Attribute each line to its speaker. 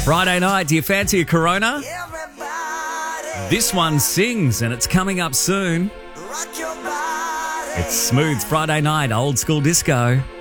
Speaker 1: Friday night, do you fancy a Corona? This one sings and it's coming up soon. It's Smooth Friday night, old school disco.